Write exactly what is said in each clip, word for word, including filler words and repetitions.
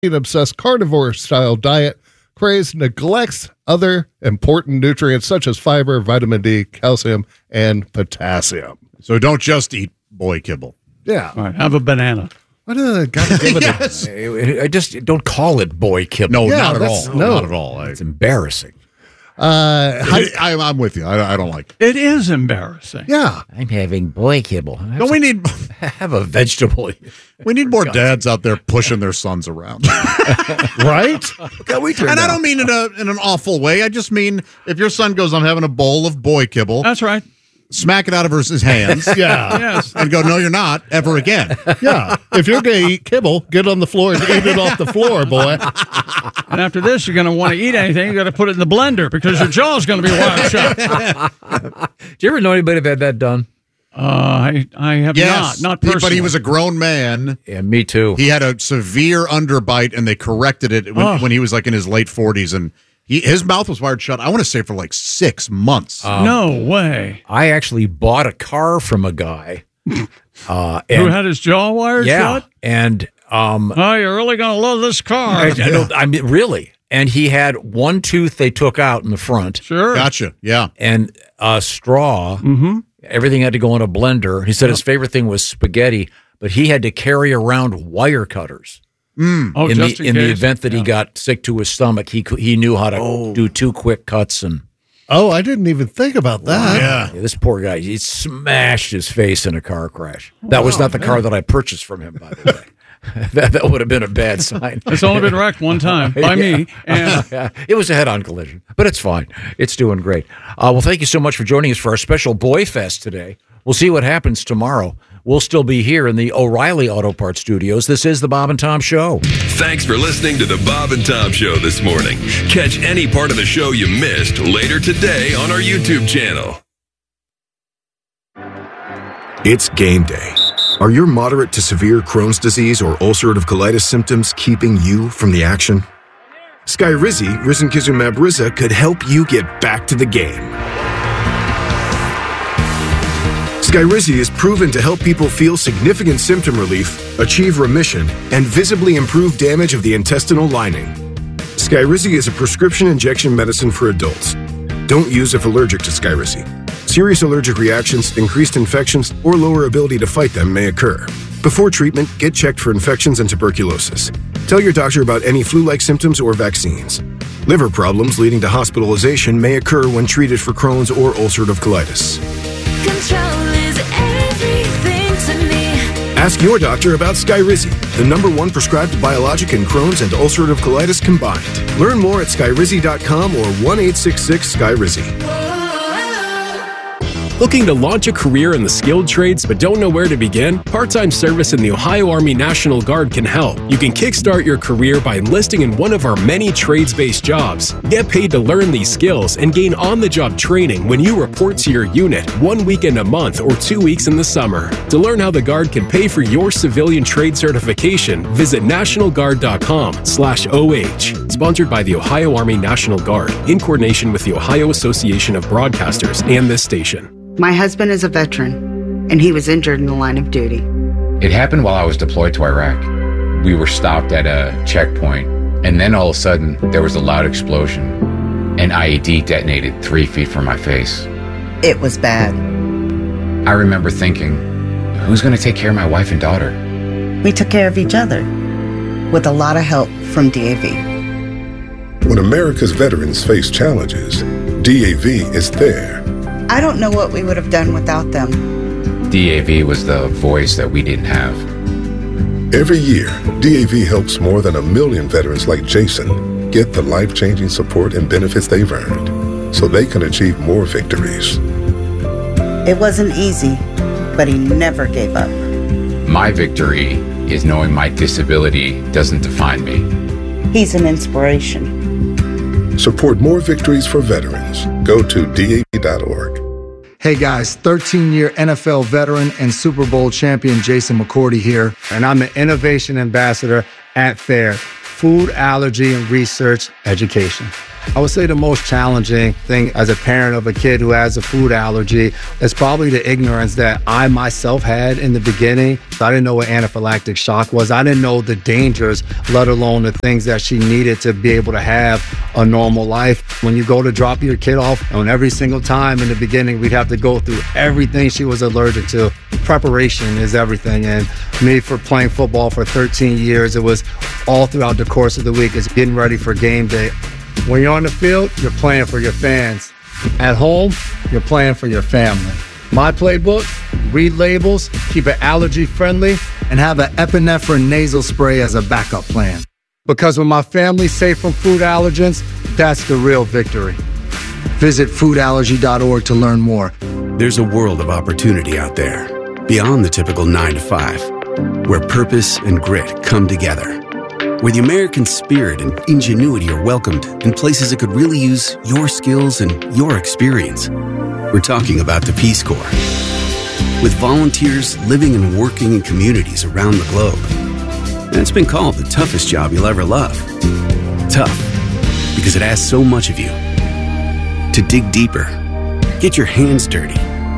obsessed carnivore-style diet craze neglects other important nutrients such as fiber, vitamin D, calcium, and potassium. So don't just eat boy kibble. Yeah. All right, have a banana. What uh, gotta give it Yes. I just don't call it boy kibble. No, Yeah, not at that's- all. no. Not at all. I, It's embarrassing. Uh, I, I, I'm with you. I, I don't like it. It is embarrassing. yeah. I'm having boy kibble. Don't we need Have a vegetable. we need more dads out there pushing their sons around? Right? And I don't mean in a in an awful way. I just mean if your son goes, I'm having a bowl of boy kibble, That's right. smack it out of his hands Yeah. Yes. and go, no, you're not, ever again. Yeah. If you're going to eat kibble, get on the floor and eat it off the floor, boy. And after this, you're going to want to eat anything. You got to put it in the blender because your jaw's going to be wired shut. Do you ever know anybody that had that done? Uh, I I have Yes, not, not he- personally. but he was a grown man. Yeah, me too. He had a severe underbite, and they corrected it when, Oh. when he was like in his late forties, and he, his mouth was wired shut. I want to say for like six months. no way. I actually bought a car from a guy. Uh, Who and, had his jaw wired yeah, shut? and um, Oh, you're really going to love this car. I, I don't. I mean, really. And he had one tooth they took out in the front, Sure. Gotcha. Yeah. and a straw. Mm-hmm. Everything had to go in a blender. He said his favorite thing was spaghetti, but he had to carry around wire cutters. Oh, in just the in, in the case. event that he Yeah. got sick to his stomach, he cou- he knew how to do two quick cuts. And Oh, I didn't even think about that. Yeah. yeah, this poor guy, he smashed his face in a car crash. That was not the car that I purchased from him, by the way. that that would have been a bad sign. It's only been wrecked one time by me. And Yeah, it was a head-on collision, but it's fine. It's doing great. Uh, well, thank you so much for joining us for our special Boy Fest today. We'll see what happens tomorrow. We'll still be here in the O'Reilly Auto Parts studios. This is the Bob and Tom Show. Thanks for listening to the Bob and Tom Show this morning. Catch any part of the show you missed later today on our YouTube channel. It's game day. Are your moderate to severe Crohn's disease or ulcerative colitis symptoms keeping you from the action? Skyrizi, risankizumab Riza, could help you get back to the game. Skyrizi is proven to help people feel significant symptom relief, achieve remission, and visibly improve damage of the intestinal lining. Skyrizi is a prescription injection medicine for adults. Don't use if allergic to Skyrizi. Serious allergic reactions, increased infections, or lower ability to fight them may occur. Before treatment, get checked for infections and tuberculosis. Tell your doctor about any flu-like symptoms or vaccines. Liver problems leading to hospitalization may occur when treated for Crohn's or ulcerative colitis. Control is everything to me. Ask your doctor about Skyrizi, the number one prescribed biologic in Crohn's and ulcerative colitis combined. Learn more at skyrizi dot com or one eight six six Skyrizi. Looking to launch a career in the skilled trades but don't know where to begin? Part-time service in the Ohio Army National Guard can help. You can kickstart your career by enlisting in one of our many trades-based jobs. Get paid to learn these skills and gain on-the-job training when you report to your unit one weekend a month or two weeks in the summer. To learn how the Guard can pay for your civilian trade certification, visit national guard dot com slash O H. Sponsored by the Ohio Army National Guard in coordination with the Ohio Association of Broadcasters and this station. My husband is a veteran, and he was injured in the line of duty. It happened while I was deployed to Iraq. We were stopped at a checkpoint, and then all of a sudden, there was a loud explosion. An I E D detonated three feet from my face. It was bad. I remember thinking, who's going to take care of my wife and daughter? We took care of each other, with a lot of help from D A V. When America's veterans face challenges, D A V is there. I don't know what we would have done without them. D A V was the voice that we didn't have. Every year, D A V helps more than a million veterans like Jason get the life-changing support and benefits they've earned so they can achieve more victories. It wasn't easy, but he never gave up. My victory is knowing my disability doesn't define me. He's an inspiration. Support more victories for veterans. Go to D A V dot org. Hey guys, thirteen-year N F L veteran and Super Bowl champion Jason McCourty here, and I'm the Innovation Ambassador at FAIR, Food Allergy and Research Education. I would say the most challenging thing as a parent of a kid who has a food allergy is probably the ignorance that I myself had in the beginning. So I didn't know what anaphylactic shock was. I didn't know the dangers, let alone the things that she needed to be able to have a normal life. When you go to drop your kid off, and every single time in the beginning, we'd have to go through everything she was allergic to. Preparation is everything. And me, for playing football for thirteen years, it was all throughout the course of the week. It's getting ready for game day. When you're on the field, you're playing for your fans. At home, you're playing for your family. My playbook, read labels, keep it allergy friendly, and have an epinephrine nasal spray as a backup plan. Because when my family's safe from food allergens, that's the real victory. Visit food allergy dot org to learn more. There's a world of opportunity out there, beyond the typical nine to five, where purpose and grit come together. Where the American spirit and ingenuity are welcomed in places that could really use your skills and your experience. We're talking about the Peace Corps. With volunteers living and working in communities around the globe. And it's been called the toughest job you'll ever love. Tough, because it asks so much of you. To dig deeper, get your hands dirty,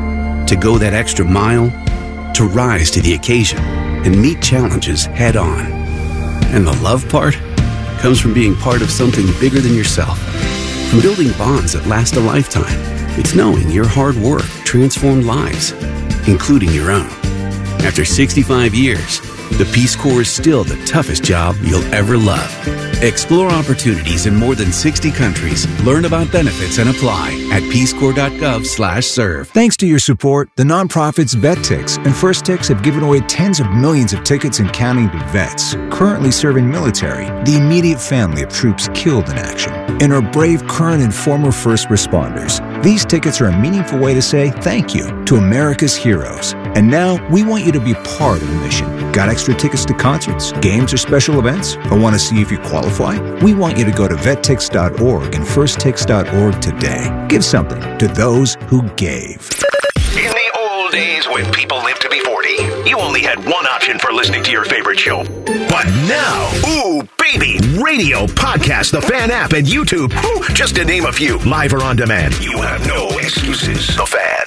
to go that extra mile, to rise to the occasion and meet challenges head on. And the love part comes from being part of something bigger than yourself. From building bonds that last a lifetime. It's knowing your hard work transformed lives, including your own. After sixty-five years, the Peace Corps is still the toughest job you'll ever love. Explore opportunities in more than sixty countries. Learn about benefits and apply at peace corps dot gov slash serve. Thanks to your support, the nonprofits VetTix and First Tix have given away tens of millions of tickets and counting to vets currently serving military, the immediate family of troops killed in action, and our brave current and former first responders. These tickets are a meaningful way to say thank you to America's heroes. And now we want you to be part of the mission. Got extra tickets to concerts, games, or special events? Or want to see if you qualify? We want you to go to vet tix dot org and first tix dot org today. Give something to those who gave. In the old days when people lived to be forty, you only had one option for listening to your favorite show. But now, ooh, baby, radio, podcast, the Fan app, and YouTube, ooh, just to name a few, live or on demand. You have no excuses. The Fan.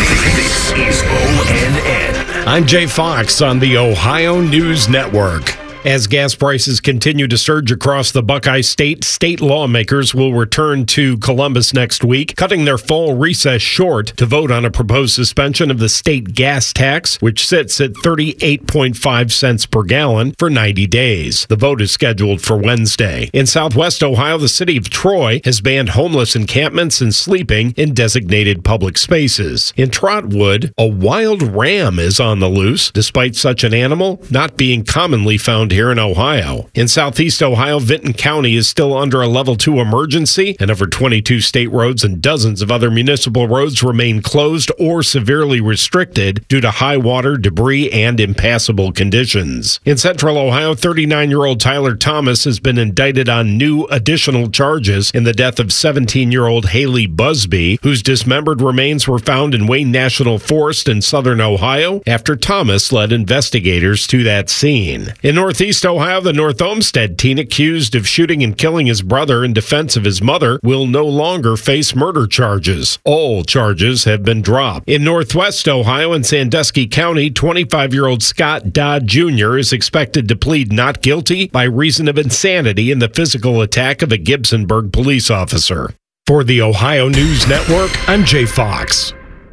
This is O N N. I'm Jay Fox on the Ohio News Network. As gas prices continue to surge across the Buckeye State, state lawmakers will return to Columbus next week, cutting their fall recess short to vote on a proposed suspension of the state gas tax, which sits at thirty-eight point five cents per gallon for ninety days. The vote is scheduled for Wednesday. In Southwest Ohio, the city of Troy has banned homeless encampments and sleeping in designated public spaces. In Trotwood, a wild ram is on the loose, despite such an animal not being commonly found here in Ohio. In Southeast Ohio, Vinton County is still under a level two emergency, and over twenty-two state roads and dozens of other municipal roads remain closed or severely restricted due to high water, debris, and impassable conditions. In Central Ohio, thirty-nine-year-old Tyler Thomas has been indicted on new additional charges in the death of seventeen-year-old Haley Busby, whose dismembered remains were found in Wayne National Forest in southern Ohio after Thomas led investigators to that scene. In North Northeast Ohio, the North Olmsted teen accused of shooting and killing his brother in defense of his mother will no longer face murder charges. All charges have been dropped. In Northwest Ohio and Sandusky County, twenty-five-year-old Scott Dodd Junior is expected to plead not guilty by reason of insanity in the physical attack of a Gibsonburg police officer. For the Ohio News Network, I'm Jay Fox.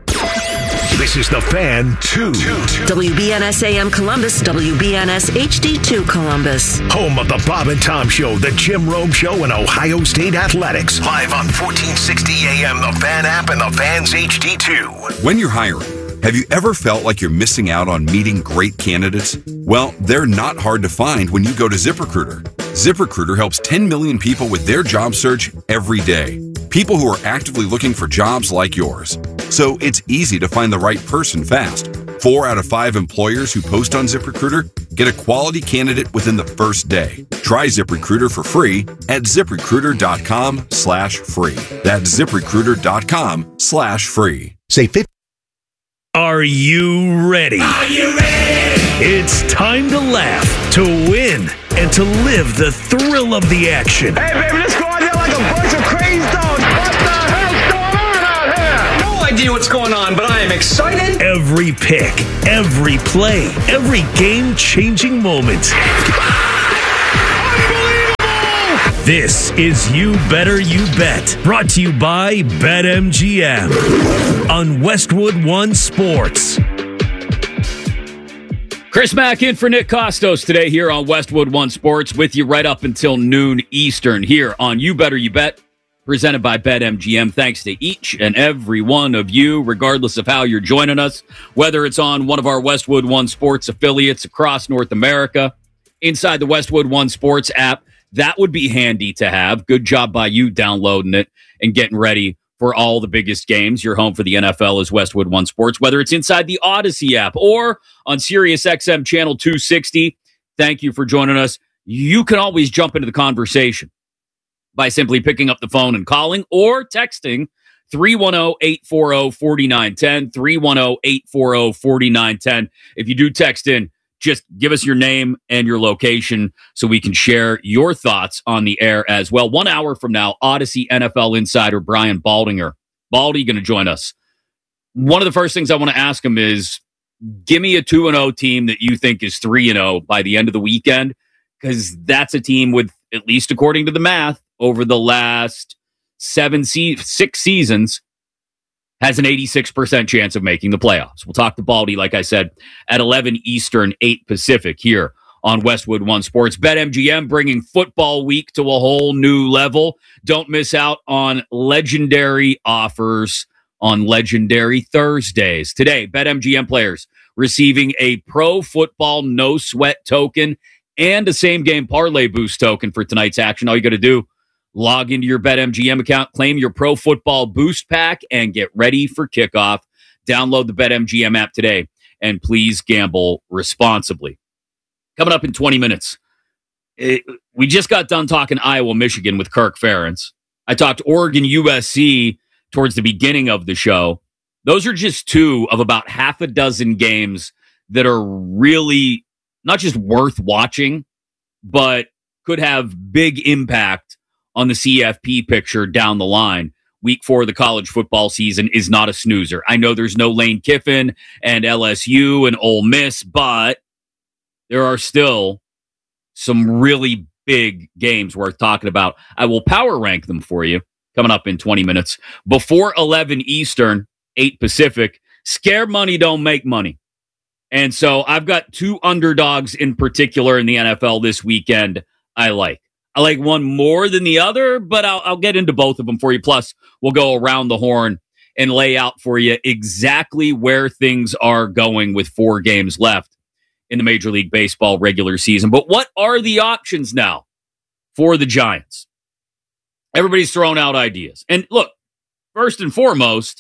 This is The Fan two. W B N S A M Columbus, W B N S H D two Columbus. Home of the Bob and Tom Show, the Jim Rome Show, and Ohio State Athletics. Live on fourteen sixty A M, The Fan app, and The Fan's H D two. When you're hiring, have you ever felt like you're missing out on meeting great candidates? Well, they're not hard to find when you go to ZipRecruiter. ZipRecruiter helps ten million people with their job search every day. People who are actively looking for jobs like yours. So it's easy to find the right person fast. Four out of five employers who post on ZipRecruiter get a quality candidate within the first day. Try ZipRecruiter for free at ZipRecruiter.com slash free. That's ZipRecruiter.com slash free. Say fifty. Are you ready? Are you ready? It's time to laugh, to win, and to live the thrill of the action. Hey, baby, let's go out there like a bunch of Every pick, every play, every game-changing moment. This is You Better You Bet, brought to you by BetMGM on Westwood One Sports. Chris Mack in for Nick Costos today here on Westwood One Sports, with you right up until noon Eastern here on You Better You Bet, presented by BetMGM. Thanks to each and every one of you, regardless of how you're joining us, whether it's on one of our Westwood One Sports affiliates across North America, inside the Westwood One Sports app. That would be handy to have. Good job by you downloading it and getting ready for all the biggest games. Your home for the N F L is Westwood One Sports, whether it's inside the Odyssey app or on Sirius X M Channel two sixty. Thank you for joining us. You can always jump into the conversation by simply picking up the phone and calling or texting three one zero, eight four zero, four nine one zero, three one zero, eight four zero, four nine one zero. If you do text in, just give us your name and your location so we can share your thoughts on the air as well. One hour from now, Odyssey N F L insider Brian Baldinger. Baldy going to join us. One of the first things I want to ask him is, give me a two and oh team that you think is three and oh by the end of the weekend, because that's a team with, at least according to the math, over the last seven, se- six seasons, has an eighty-six percent chance of making the playoffs. We'll talk to Baldy, like I said, at eleven Eastern, eight Pacific here on Westwood One Sports. BetMGM bringing football week to a whole new level. Don't miss out on legendary offers on legendary Thursdays. Today, BetMGM players receiving a Pro Football No Sweat token and a Same Game Parlay Boost token for tonight's action. All you got to do, log into your BetMGM account, claim your Pro Football Boost Pack, and get ready for kickoff. Download the BetMGM app today, and please gamble responsibly. Coming up in twenty minutes, it, we just got done talking Iowa, Michigan with Kirk Ferentz. I talked Oregon, U S C towards the beginning of the show. Those are just two of about half a dozen games that are really not just worth watching, but could have big impact on the C F P picture down the line. Week four of the college football season is not a snoozer. I know there's no Lane Kiffin and L S U and Ole Miss, but there are still some really big games worth talking about. I will power rank them for you coming up in twenty minutes. Before eleven Eastern, eight Pacific, scare money don't make money. And so I've got two underdogs in particular in the N F L this weekend I like. I like one more than the other, but I'll, I'll get into both of them for you. Plus, we'll go around the horn and lay out for you exactly where things are going with four games left in the Major League Baseball regular season. But what are the options now for the Giants? Everybody's throwing out ideas. And look, first and foremost,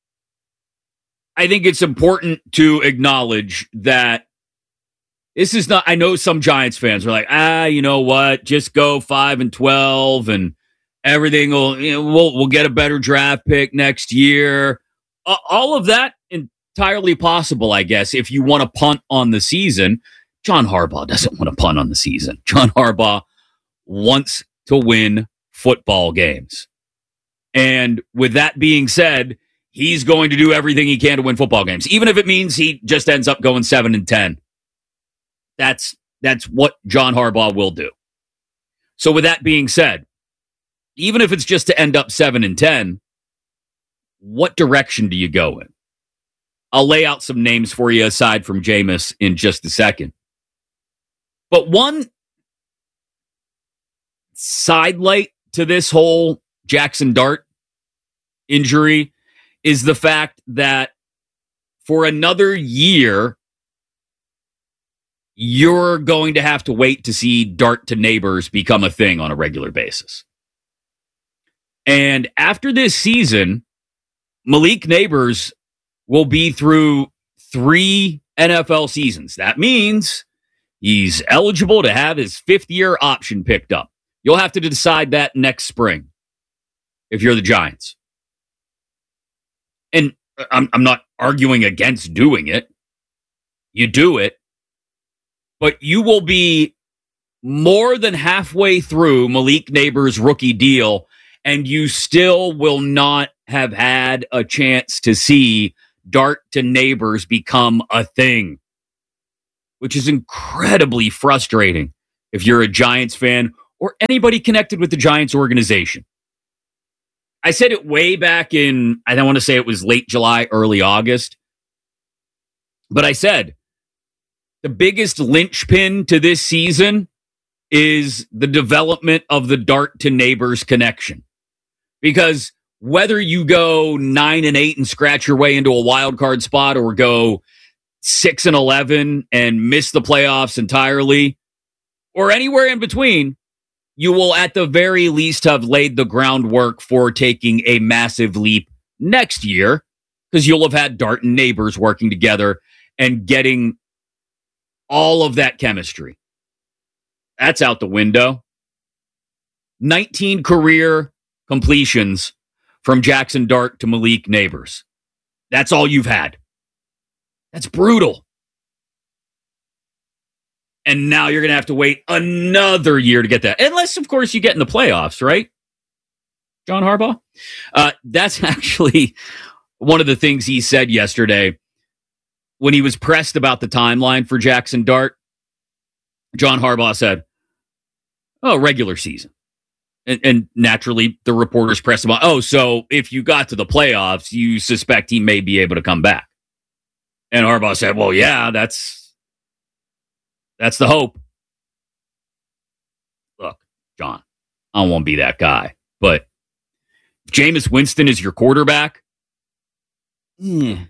I think it's important to acknowledge that this is not, I know some Giants fans are like, ah, you know what? Just go five and twelve and everything will, you know, we'll, we'll get a better draft pick next year. Uh, all of that entirely possible, I guess, if you want to punt on the season. John Harbaugh doesn't want to punt on the season. John Harbaugh wants to win football games. And with that being said, he's going to do everything he can to win football games, even if it means he just ends up going seven and ten. That's that's what John Harbaugh will do. So with that being said, even if it's just to end up seven and ten, what direction do you go in? I'll lay out some names for you aside from Jameis in just a second. But one sidelight to this whole Jackson Dart injury is the fact that for another year, you're going to have to wait to see Dart to neighbors become a thing on a regular basis. And after this season, Malik Neighbors will be through three N F L seasons. That means he's eligible to have his fifth year option picked up. You'll have to decide that next spring if you're the Giants. And I'm, I'm not arguing against doing it. You do it. But you will be more than halfway through Malik Neighbors' rookie deal, and you still will not have had a chance to see Dart to Neighbors become a thing, which is incredibly frustrating if you're a Giants fan or anybody connected with the Giants organization. I said it way back in, I don't want to say it was late July, early August, but I said the biggest linchpin to this season is the development of the Dart to Neighbors connection. Because whether you go nine and eight and scratch your way into a wild card spot or go six and eleven and miss the playoffs entirely, or anywhere in between, you will at the very least have laid the groundwork for taking a massive leap next year, because you'll have had Dart and Neighbors working together and getting all of that chemistry. That's out the window. nineteen career completions from Jackson Dart to Malik Neighbors. That's all you've had. That's brutal. And now you're going to have to wait another year to get that. Unless, of course, you get in the playoffs, right? John Harbaugh? Uh, that's actually one of the things he said yesterday when he was pressed about the timeline for Jackson Dart. John Harbaugh said, oh, regular season. And, and naturally, the reporters pressed him on, oh, so if you got to the playoffs, you suspect he may be able to come back. And Harbaugh said, well, yeah, that's that's the hope. Look, John, I don't want to be that guy, but if Jameis Winston is your quarterback, mm,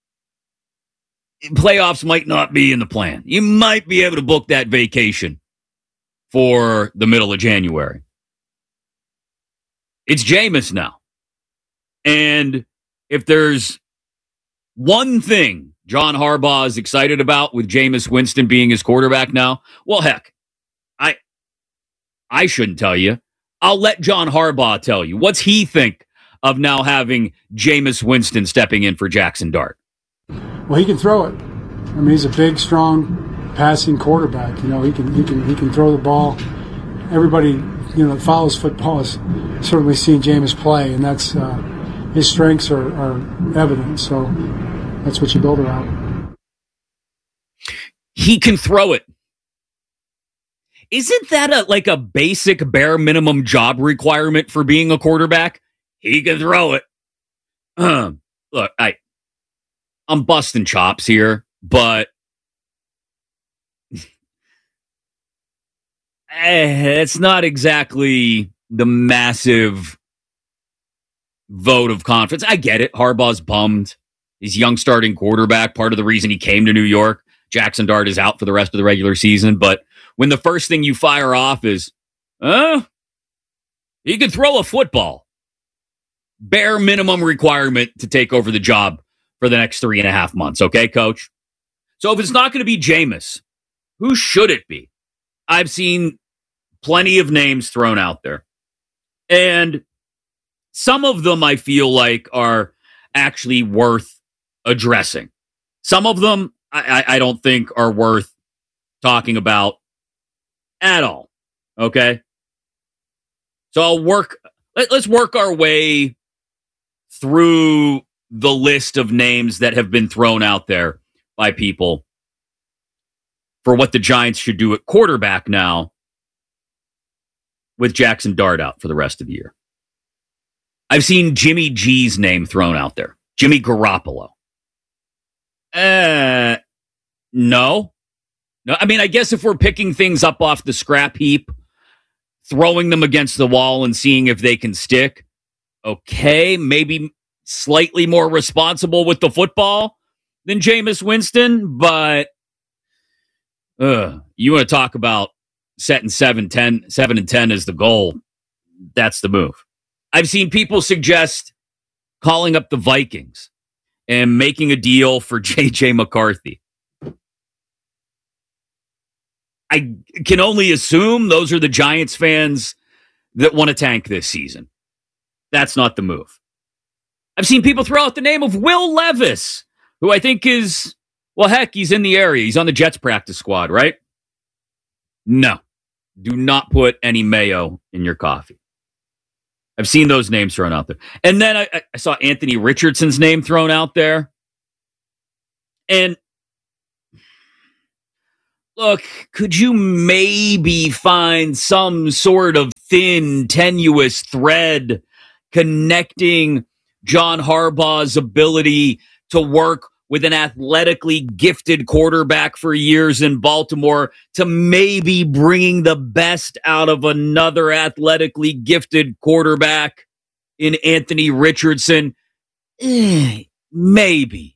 playoffs might not be in the plan. You might be able to book that vacation for the middle of January. It's Jameis now. And if there's one thing John Harbaugh is excited about with Jameis Winston being his quarterback now, well, heck, I I shouldn't tell you. I'll let John Harbaugh tell you. What's he think of now having Jameis Winston stepping in for Jackson Dart? Well, he can throw it. I mean, he's a big, strong, passing quarterback. You know, he can he can he can throw the ball. Everybody, you know, that follows football has certainly seen Jameis play, and that's uh, his strengths are, are evident. So that's what you build around. He can throw it. Isn't that a like a basic bare minimum job requirement for being a quarterback? He can throw it. Um, look, I I'm busting chops here, but it's not exactly the massive vote of confidence. I get it. Harbaugh's bummed. He's young starting quarterback. Part of the reason he came to New York. Jackson Dart is out for the rest of the regular season. But when the first thing you fire off is, uh, he can throw a football. Bare minimum requirement to take over the job for the next three and a half months. Okay, coach? So if it's not going to be Jameis, who should it be? I've seen plenty of names thrown out there. And some of them I feel like are actually worth addressing. Some of them I, I don't think are worth talking about at all. Okay? So I'll work, let, let's work our way through the list of names that have been thrown out there by people for what the Giants should do at quarterback now with Jackson Dart out for the rest of the year. I've seen Jimmy G's name thrown out there. Jimmy Garoppolo. Uh, no. No, I mean, I guess if we're picking things up off the scrap heap, throwing them against the wall and seeing if they can stick, okay, maybe slightly more responsible with the football than Jameis Winston, but uh, you want to talk about setting seven, ten, seven and ten as the goal, that's the move. I've seen people suggest calling up the Vikings and making a deal for J J McCarthy. I can only assume those are the Giants fans that want to tank this season. That's not the move. I've seen people throw out the name of Will Levis, who I think is, well, heck, he's in the area. He's on the Jets practice squad, right? No. Do not put any mayo in your coffee. I've seen those names thrown out there. And then I, I saw Anthony Richardson's name thrown out there. And look, could you maybe find some sort of thin, tenuous thread connecting John Harbaugh's ability to work with an athletically gifted quarterback for years in Baltimore to maybe bringing the best out of another athletically gifted quarterback in Anthony Richardson? Eh, maybe.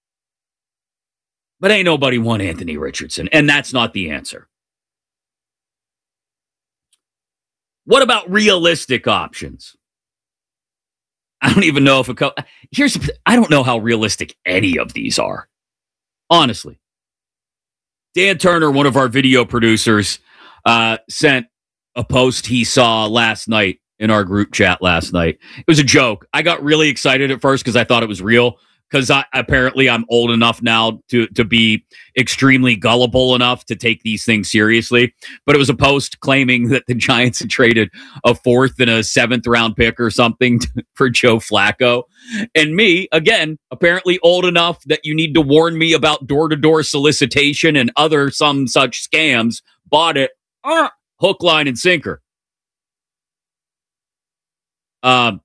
But ain't nobody want Anthony Richardson, and that's not the answer. What about realistic options? I don't even know if a co- here's I don't know how realistic any of these are. Honestly. Dan Turner, one of our video producers, uh, sent a post he saw last night in our group chat last night. It was a joke. I got really excited at first because I thought it was real. Because I apparently I'm old enough now to to be extremely gullible enough to take these things seriously. But it was a post claiming that the Giants had traded a fourth and a seventh round pick or something to, for Joe Flacco. And me, again, apparently old enough that you need to warn me about door-to-door solicitation and other some such scams, bought it, uh, hook, line, and sinker. Um.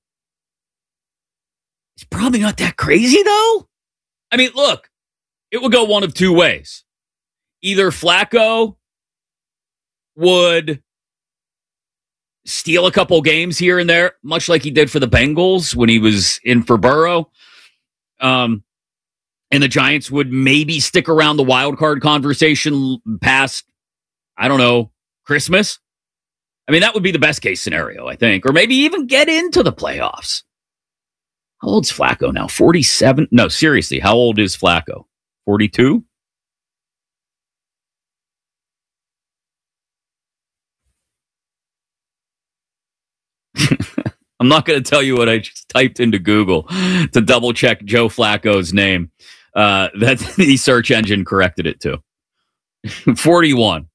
It's probably not that crazy, though. I mean, look, it would go one of two ways. Either Flacco would steal a couple games here and there, much like he did for the Bengals when he was in for Burrow. Um, and the Giants would maybe stick around the wild card conversation past, I don't know, Christmas. I mean, that would be the best case scenario, I think. Or maybe even get into the playoffs. How old's Flacco now? forty-seven? No, seriously, how old is Flacco? forty-two? I'm not going to tell you what I just typed into Google to double check Joe Flacco's name. Uh, that the search engine corrected it to. forty-one.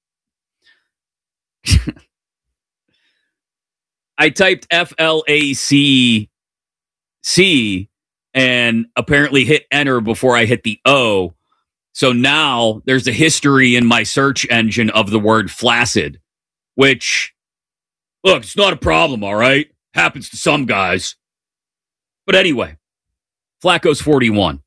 I typed F L A C C and apparently hit enter before I hit the O. So now there's a history in my search engine of the word flaccid, which, look, it's not a problem, all right? Happens to some guys. But anyway, Flacco's forty-one.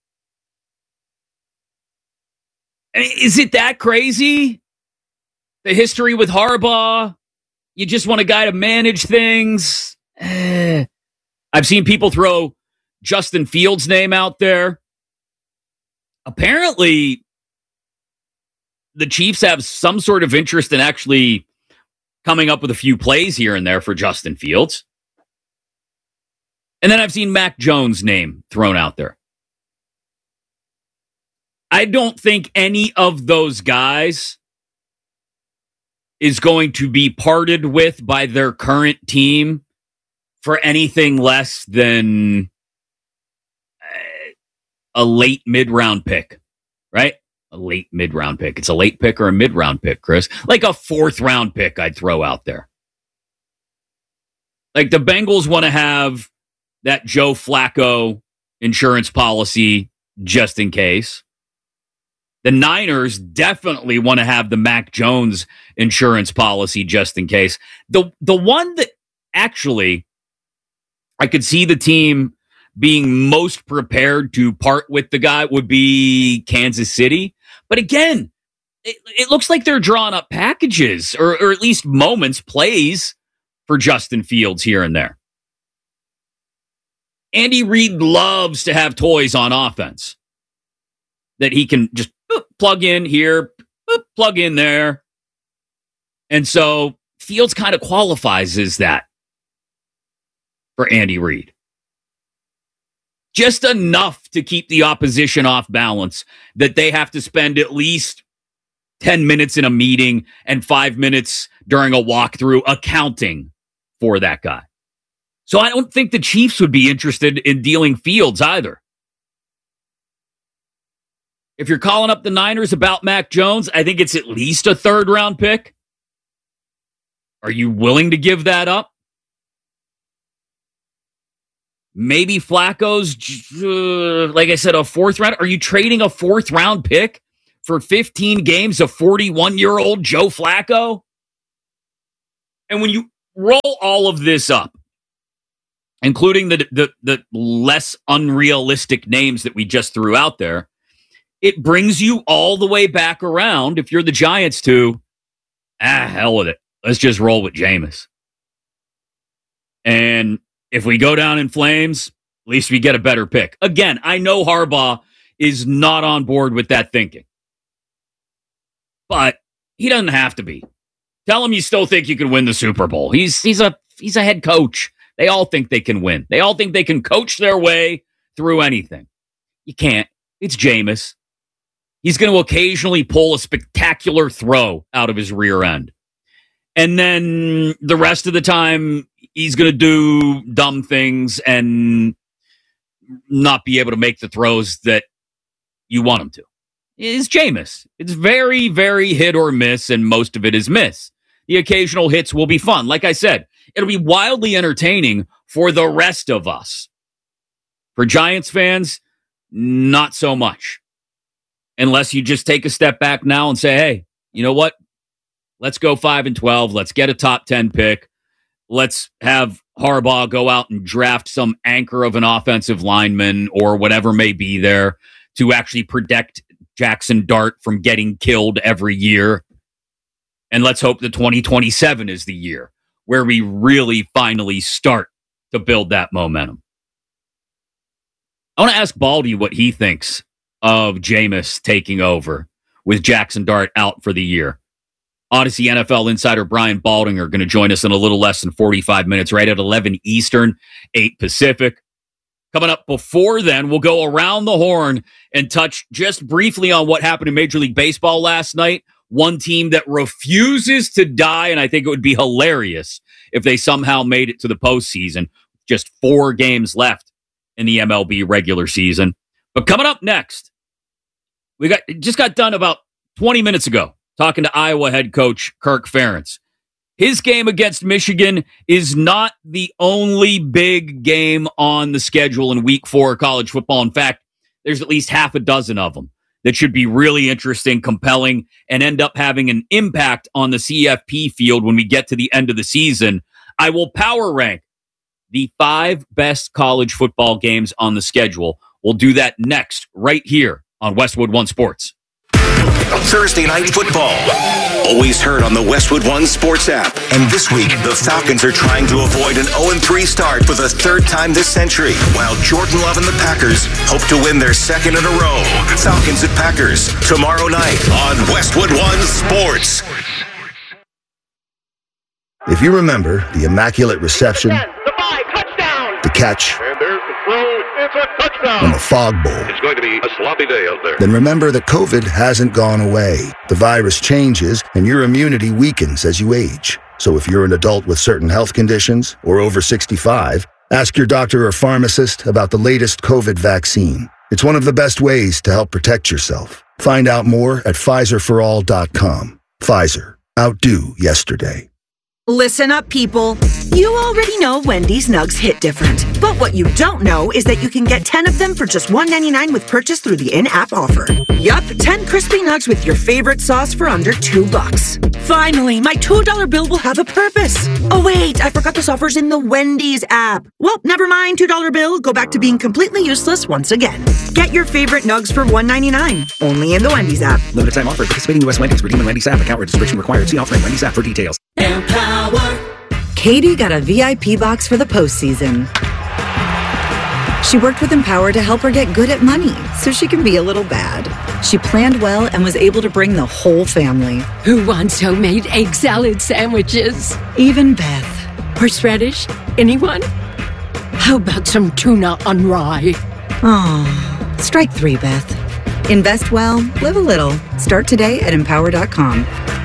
I mean, is it that crazy? The history with Harbaugh? You just want a guy to manage things? Eh. I've seen people throw Justin Fields' name out there. Apparently, the Chiefs have some sort of interest in actually coming up with a few plays here and there for Justin Fields. And then I've seen Mac Jones' name thrown out there. I don't think any of those guys is going to be parted with by their current team for anything less than a late mid-round pick, right? A late mid-round pick. It's a late pick or a mid-round pick, Chris. Like a fourth-round pick I'd throw out there. Like the Bengals want to have that Joe Flacco insurance policy just in case. The Niners definitely want to have the Mac Jones insurance policy just in case. The, the one that actually I could see the team being most prepared to part with the guy would be Kansas City. But again, it, it looks like they're drawing up packages or, or at least moments, plays for Justin Fields here and there. Andy Reid loves to have toys on offense that he can just boop, plug in here, boop, plug in there. And so Fields kind of qualifies as that for Andy Reid. Just enough to keep the opposition off balance that they have to spend at least ten minutes in a meeting and five minutes during a walkthrough accounting for that guy. So I don't think the Chiefs would be interested in dealing Fields either. If you're calling up the Niners about Mac Jones, I think it's at least a third round pick. Are you willing to give that up? Maybe Flacco's, uh, like I said, a fourth round. Are you trading a fourth round pick for fifteen games of forty-one-year-old Joe Flacco? And when you roll all of this up, including the, the, the less unrealistic names that we just threw out there, it brings you all the way back around, if you're the Giants, to, ah, hell with it. Let's just roll with Jameis. And if we go down in flames, at least we get a better pick. Again, I know Harbaugh is not on board with that thinking. But he doesn't have to be. Tell him you still think you can win the Super Bowl. He's he's a he's a head coach. They all think they can win. They all think they can coach their way through anything. You can't. It's Jameis. He's going to occasionally pull a spectacular throw out of his rear end. And then the rest of the time, he's going to do dumb things and not be able to make the throws that you want him to. It's Jameis. It's very, very hit or miss, and most of it is miss. The occasional hits will be fun. Like I said, it'll be wildly entertaining for the rest of us. For Giants fans, not so much. Unless you just take a step back now and say, hey, you know what? Let's go five and twelve. Let's get a top ten pick. Let's have Harbaugh go out and draft some anchor of an offensive lineman or whatever may be there to actually protect Jackson Dart from getting killed every year. And let's hope that twenty twenty-seven is the year where we really finally start to build that momentum. I want to ask Baldy what he thinks of Jameis taking over with Jackson Dart out for the year. Odyssey N F L insider Brian Baldinger going to join us in a little less than forty-five minutes, right at eleven Eastern, eight Pacific. Coming up before then, we'll go around the horn and touch just briefly on what happened in Major League Baseball last night. One team that refuses to die, and I think it would be hilarious if they somehow made it to the postseason. Just four games left in the M L B regular season. But coming up next, we got just got done about twenty minutes ago talking to Iowa head coach Kirk Ferentz. His game against Michigan is not the only big game on the schedule in week four of college football. In fact, there's at least half a dozen of them that should be really interesting, compelling, and end up having an impact on the C F P field when we get to the end of the season. I will power rank the five best college football games on the schedule. We'll do that next, right here on Westwood One Sports. Thursday Night Football. Always heard on the Westwood One Sports app. And this week, the Falcons are trying to avoid an oh and three start for the third time this century, while Jordan Love and the Packers hope to win their second in a row. Falcons at Packers, tomorrow night on Westwood One Sports. If you remember the immaculate reception, the catch, and there's the throw, it's a touchdown, and the fog bowl, it's going to be a sloppy day out there. Then remember that COVID hasn't gone away. The virus changes, and your immunity weakens as you age. So if you're an adult with certain health conditions or over sixty-five, ask your doctor or pharmacist about the latest COVID vaccine. It's one of the best ways to help protect yourself. Find out more at Pfizer for all dot com. Pfizer. Outdo yesterday. Listen up, people. You already know Wendy's Nugs hit different. But what you don't know is that you can get ten of them for just one ninety-nine with purchase through the in-app offer. Yup, ten crispy nugs with your favorite sauce for under two bucks. Finally, my two dollar bill will have a purpose. Oh wait, I forgot this offer's in the Wendy's app. Well, never mind, two dollar bill. Go back to being completely useless once again. Get your favorite nugs for one ninety-nine. Only in the Wendy's app. Limited time offer. Participating U S Wendy's. Redeem in Wendy's app. Account registration required. See offer in Wendy's app for details. Empower. Katie got a V I P box for the postseason. She worked with Empower to help her get good at money so she can be a little bad. She planned well and was able to bring the whole family. Who wants homemade egg salad sandwiches? Even Beth. Horseradish? Anyone? How about some tuna on rye? Oh, strike three, Beth. Invest well, live a little. Start today at empower dot com.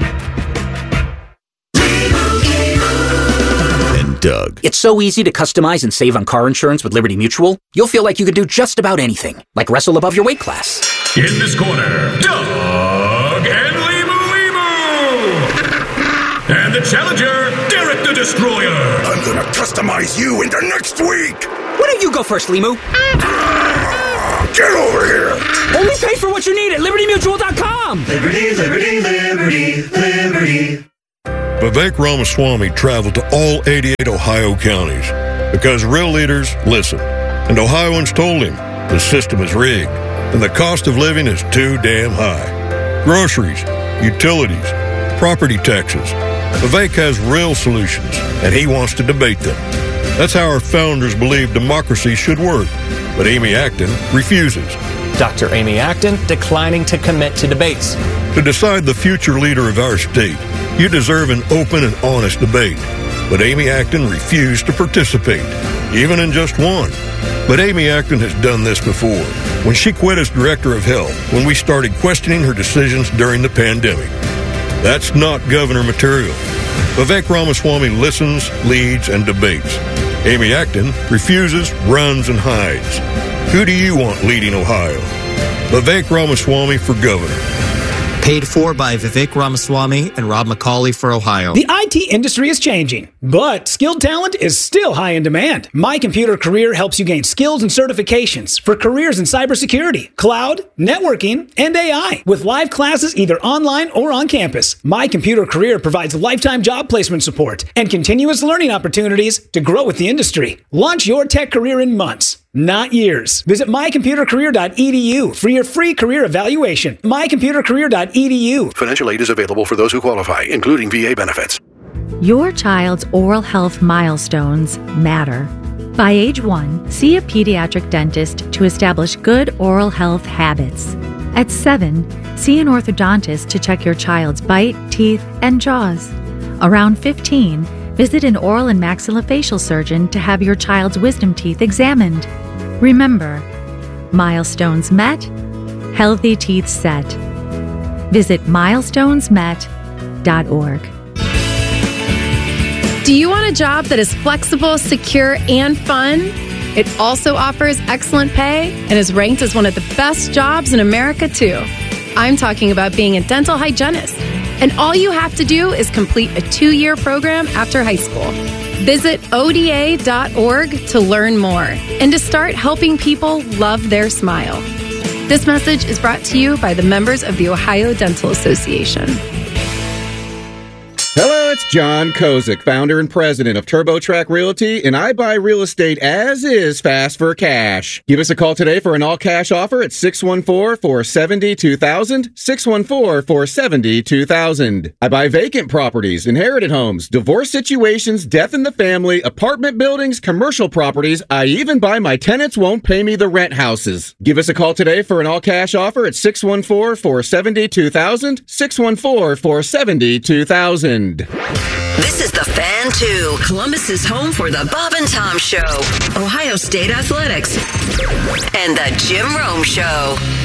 Doug. It's so easy to customize and save on car insurance with Liberty Mutual. You'll feel like you could do just about anything, like wrestle above your weight class. In this corner, Doug and Limu Limu. And the challenger, Derek the Destroyer. I'm gonna customize you into next week. Why don't you go first, Limu? Get over here! Only pay for what you need at Liberty Mutual dot com! Liberty, liberty, liberty, liberty. Vivek Ramaswamy traveled to all eighty-eight Ohio counties because real leaders listen. And Ohioans told him the system is rigged and the cost of living is too damn high. Groceries, utilities, property taxes. Vivek has real solutions, and he wants to debate them. That's how our founders believed democracy should work. But Amy Acton refuses. Doctor Amy Acton declining to commit to debates. To decide the future leader of our state, you deserve an open and honest debate. But Amy Acton refused to participate, even in just one. But Amy Acton has done this before, when she quit as director of health, when we started questioning her decisions during the pandemic. That's not governor material. Vivek Ramaswamy listens, leads, and debates. Amy Acton refuses, runs, and hides. Who do you want leading Ohio? Vivek Ramaswamy for governor. Paid for by Vivek Ramaswamy and Rob McCauley for Ohio. The I T industry is changing, but skilled talent is still high in demand. My Computer Career helps you gain skills and certifications for careers in cybersecurity, cloud, networking, and A I. With live classes either online or on campus, My Computer Career provides lifetime job placement support and continuous learning opportunities to grow with the industry. Launch your tech career in months, not years. Visit my computer career dot e d u for your free career evaluation. my computer career dot e d u. Financial aid is available for those who qualify, including V A benefits. Your child's oral health milestones matter. By age one, see a pediatric dentist to establish good oral health habits. At seven, see an orthodontist to check your child's bite, teeth, and jaws. Around fifteen, visit an oral and maxillofacial surgeon to have your child's wisdom teeth examined. Remember, milestones met, healthy teeth set. Visit milestones met dot org. Do you want a job that is flexible, secure, and fun? It also offers excellent pay and is ranked as one of the best jobs in America, too. I'm talking about being a dental hygienist. And all you have to do is complete a two-year program after high school. Visit O D A dot org to learn more and to start helping people love their smile. This message is brought to you by the members of the Ohio Dental Association. Hello, it's John Kozik, founder and president of TurboTrack Realty, and I buy real estate as is fast for cash. Give us a call today for an all-cash offer at six one four, four seven zero, two thousand, six one four, four seven zero, two thousand. I buy vacant properties, inherited homes, divorce situations, death in the family, apartment buildings, commercial properties. I even buy my tenants won't pay me the rent houses. Give us a call today for an all-cash offer at six one four, four seven zero, two thousand, six one four, four seven zero, two thousand. This is The Fan two, Columbus's home for the Bob and Tom Show, Ohio State Athletics, and the Jim Rome Show.